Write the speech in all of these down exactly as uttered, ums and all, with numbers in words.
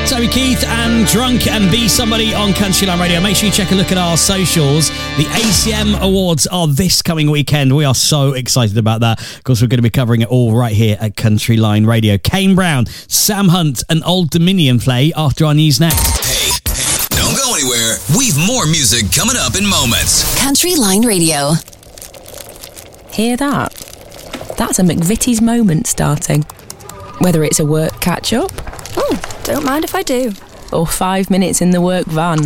Toby Keith and Drunk and Be Somebody on Country Line Radio. Make sure you check a look at our socials. The A C M Awards are this coming weekend. We are so excited about that. Of course, we're going to be covering it all right here at Country Line Radio. Kane Brown, Sam Hunt and Old Dominion play after our news next. Hey, hey, don't go anywhere. We've more music coming up in moments. Country Line Radio. Hear that? That's a McVitie's moment starting. Whether it's a work catch-up... Oh, don't mind if I do. Or five minutes in the work van.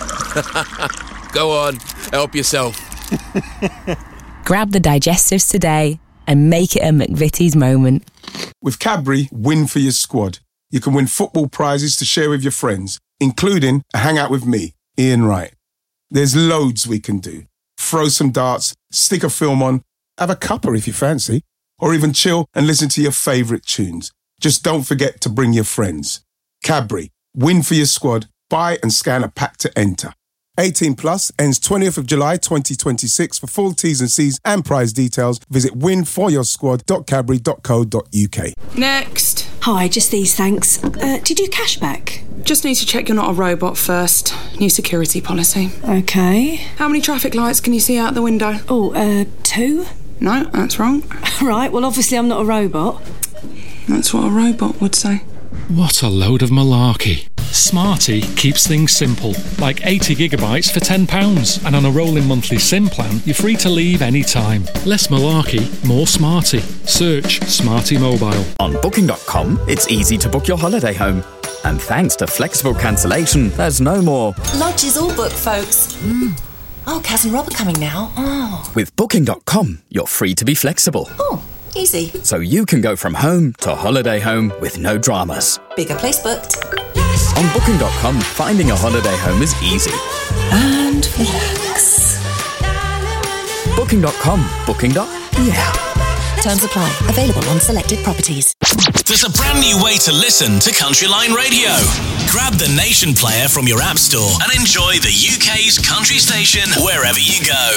Go on, help yourself. Grab the digestives today and make it a McVitie's moment. With Cadbury, win for your squad. You can win football prizes to share with your friends, including a hangout with me, Ian Wright. There's loads we can do. Throw some darts, stick a film on, have a cuppa if you fancy, or even chill and listen to your favourite tunes. Just don't forget to bring your friends. Cadbury, win for your squad. Buy and scan a pack to enter. eighteen plus, ends twentieth of July twenty twenty-six. For full T's and C's and prize details, visit win for your squad dot cadbury dot co dot uk. Next. Hi, just these, thanks. Uh, do you do cashback? Just need to check you're not a robot first. New security policy. Okay. How many traffic lights can you see out the window? Oh, uh, two? No, that's wrong. Right, well, obviously I'm not a robot. That's what a robot would say. What a load of malarkey. Smarty keeps things simple, like eighty gigabytes for ten pounds, and on a rolling monthly SIM plan, you're free to leave any time. Less malarkey, more Smarty. Search Smarty Mobile. On Booking dot com, it's easy to book your holiday home. And thanks to flexible cancellation, there's no more Lodge is all booked, folks. Mm. Oh, Kaz and Rob are coming now. Oh. With Booking dot com, you're free to be flexible. Oh, easy. So you can go from home to holiday home with no dramas. Bigger place booked. On Booking dot com, finding a holiday home is easy. And relax. Booking dot com. Booking. Yeah. Terms apply. Available on selected properties. There's a brand new way to listen to Country Line Radio. Grab the Nation player from your app store and enjoy the U K's country station wherever you go.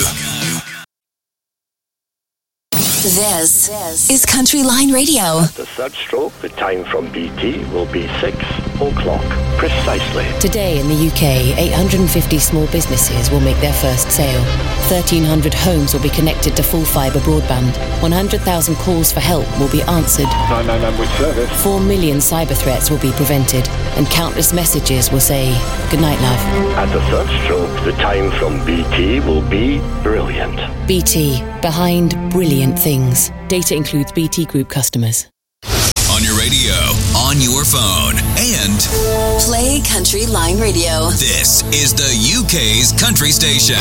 This is Country Line Radio. At the third stroke, the time from B T will be six o'clock precisely. Today in the U K, eight hundred fifty small businesses will make their first sale. thirteen hundred homes will be connected to full fibre broadband. one hundred thousand calls for help will be answered. nine nine nine with service. four million cyber threats will be prevented. And countless messages will say, "Good night, love." At the third stroke, the time from B T will be brilliant. B T, behind brilliant things. Data includes B T Group customers. On your radio, on your phone, and Play Country Line Radio. This is the U K's country station.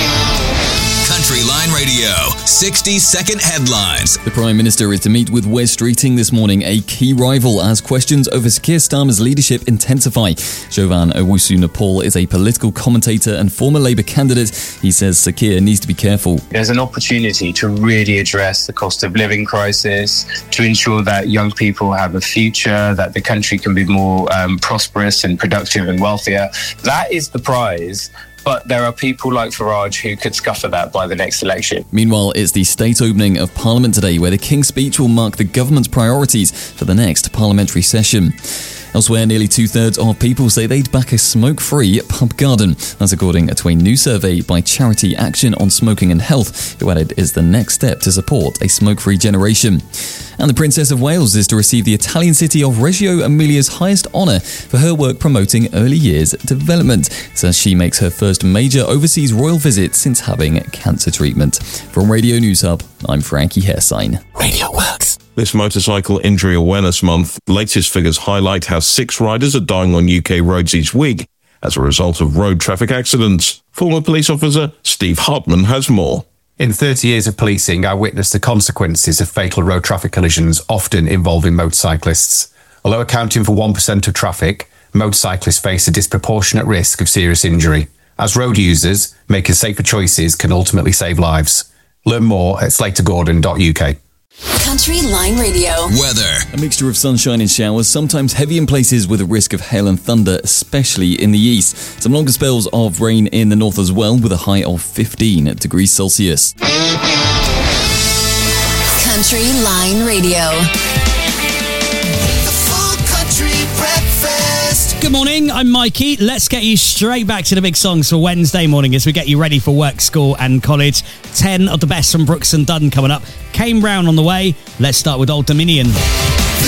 Country Line Radio, sixty second headlines. The Prime Minister is to meet with Wes Streeting this morning, a key rival, as questions over Sir Keir Starmer's leadership intensify. Jovan Owusu-Nepal is a political commentator and former Labour candidate. He says Sir Keir needs to be careful. There's an opportunity to really address the cost of living crisis, to ensure that young people have a future, that the country can be more um, prosperous and productive and wealthier. That is the prize. But there are people like Farage who could scupper that by the next election. Meanwhile, it's the state opening of Parliament today, where the King's speech will mark the government's priorities for the next parliamentary session. Elsewhere, nearly two-thirds of people say they'd back a smoke-free pub garden. That's according to a new survey by Charity Action on Smoking and Health, who added is the next step to support a smoke-free generation. And the Princess of Wales is to receive the Italian city of Reggio Emilia's highest honour for her work promoting early years development, as she makes her first major overseas royal visit since having cancer treatment. From Radio News Hub, I'm Frankie Hairsign. Radio works. This Motorcycle Injury Awareness Month, latest figures highlight how six riders are dying on U K roads each week as a result of road traffic accidents. Former police officer Steve Hartman has more. In thirty years of policing, I witnessed the consequences of fatal road traffic collisions, often involving motorcyclists. Although accounting for one percent of traffic, motorcyclists face a disproportionate risk of serious injury. As road users, making safer choices can ultimately save lives. Learn more at slater gordon dot U K. Country Line Radio. Weather. A mixture of sunshine and showers, sometimes heavy in places with a risk of hail and thunder, especially in the east. Some longer spells of rain in the north as well, with a high of fifteen degrees Celsius. Country Line Radio. The full country breakfast. Good morning, I'm Mikey. Let's get you straight back to the big songs for Wednesday morning as we get you ready for work, school and college. ten of the best from Brooks and Dunn coming up. Kane Brown on the way. Let's start with Old Dominion.